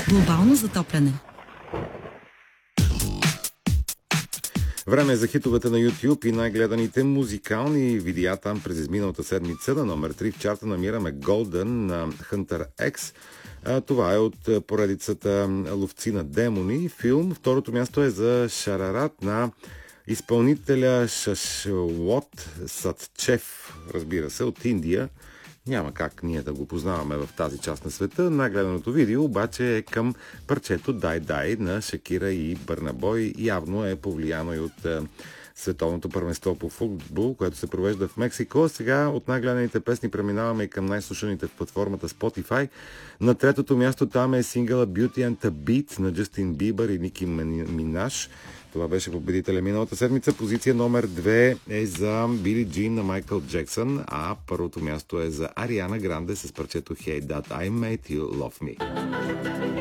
Глобално затопляне. Време е за хитовете на YouTube и най-гледаните музикални видеа там през изминалата седмица. На номер 3 в чарта намираме Golden на Hunter X. Това е от поредицата Ловци на демони филм. Второто място е за Шарарат на изпълнителя Шашвот Сатчев, разбира се, от Индия. Няма как ние да го познаваме в тази част на света. Нагледаното видео обаче е към парчето Дай Дай на Шакира и Бърна Бой. Явно е повлияно и от световното първенство по футбол, което се провежда в Мексико. Сега от най-гледаните песни преминаваме и към най-слушаните в платформата Spotify. На третото място там е сингъла Beauty and the Beat на Джастин Бибър и Ники Минаж. Това беше победителя миналата седмица. Позиция номер 2 е за Били Джин на Майкъл Джексън, а първото място е за Ариана Гранде с парчето Hey That I Made You Love Me.